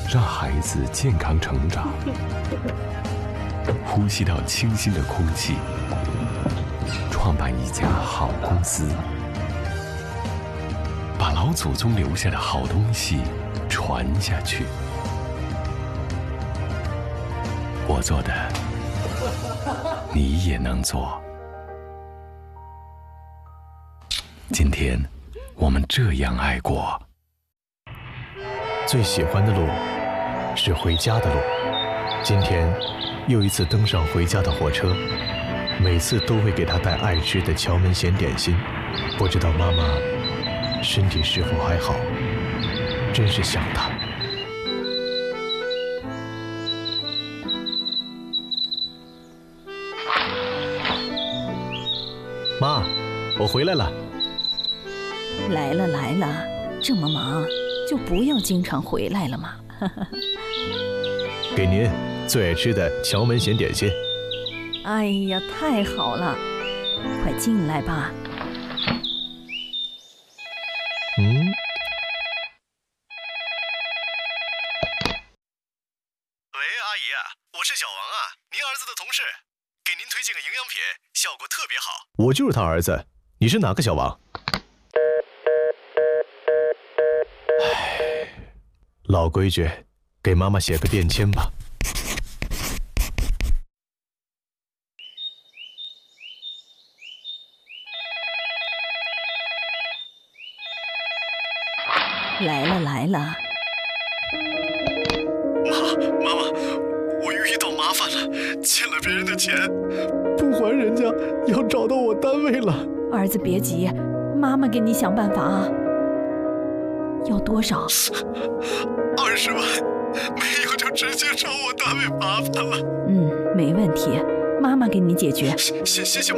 让孩子健康成长，呼吸到清新的空气，创办一家好公司，把老祖宗留下的好东西传下去。我做的，你也能做。今天，我们这样爱过。 最喜欢的路是回家的路。今天又一次登上回家的火车，每次都会给他带爱吃的荞门咸点心。不知道妈妈身体是否还好，真是想她。妈，我回来了。 来了来了，这么忙就不要经常回来了嘛。 给您最爱吃的荞门咸点心。 哎呀，太好了，快进来吧。 喂，阿姨，我是小王啊，您儿子的同事，给您推荐个营养品，效果特别好。我就是他儿子，你是哪个小王？唉，老规矩，给妈妈写个电签吧。 来了来了。 妈妈，我遇到麻烦了，欠了别人的钱，不还人家，要找到我单位了。 儿子别急，妈妈给你想办法啊。要多少 ？20万，没有就直接找我单位麻烦了。 没问题，妈妈给你解决。 谢谢。